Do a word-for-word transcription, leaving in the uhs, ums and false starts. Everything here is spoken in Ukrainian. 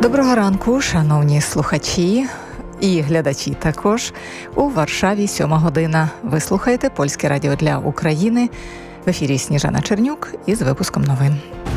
Доброго ранку, шановні слухачі і глядачі також. У Варшаві сьома година. Ви слухаєте Польське радіо для України. В ефірі Сніжана Чернюк із випуском новин.